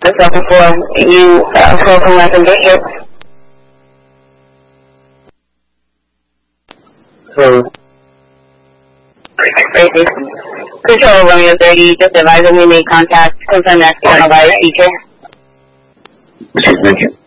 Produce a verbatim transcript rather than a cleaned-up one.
yourself before you uh, pull from weapon get hit. So, Crazy. Control Romeo thirty, just advising we made contact. Confirm that's the other teacher. she's mentioned.